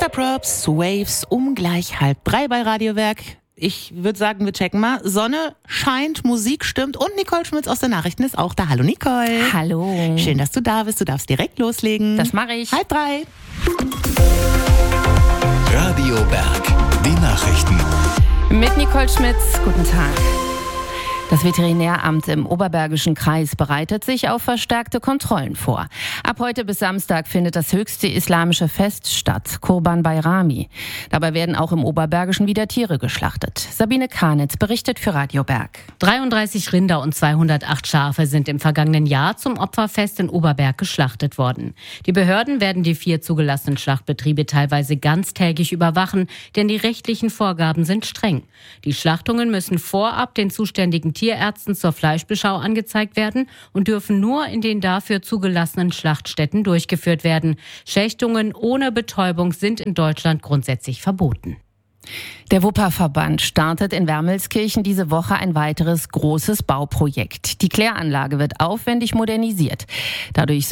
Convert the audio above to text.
Mr. Probst, Waves um gleich 2:30 bei Radio Werk. Ich würde sagen, wir checken mal. Sonne scheint, Musik stimmt und Nicole Schmitz aus den Nachrichten ist auch da. Hallo Nicole. Hallo. Schön, dass du da bist. Du darfst direkt loslegen. Das mache ich. 2:30. Radio Werk, die Nachrichten. Mit Nicole Schmitz. Guten Tag. Das Veterinäramt im Oberbergischen Kreis bereitet sich auf verstärkte Kontrollen vor. Ab heute bis Samstag findet das höchste islamische Fest statt, Kurban Bayrami. Dabei werden auch im Oberbergischen wieder Tiere geschlachtet. Sabine Karnitz berichtet für Radio Berg. 33 Rinder und 208 Schafe sind im vergangenen Jahr zum Opferfest in Oberberg geschlachtet worden. Die Behörden werden die 4 zugelassenen Schlachtbetriebe teilweise ganztägig überwachen, denn die rechtlichen Vorgaben sind streng. Die Schlachtungen müssen vorab den zuständigen Tierärzten zur Fleischbeschau angezeigt werden und dürfen nur in den dafür zugelassenen Schlachtstätten durchgeführt werden. Schächtungen ohne Betäubung sind in Deutschland grundsätzlich verboten. Der Wupperverband startet in Wermelskirchen diese Woche ein weiteres großes Bauprojekt. Die Kläranlage wird aufwendig modernisiert. Dadurch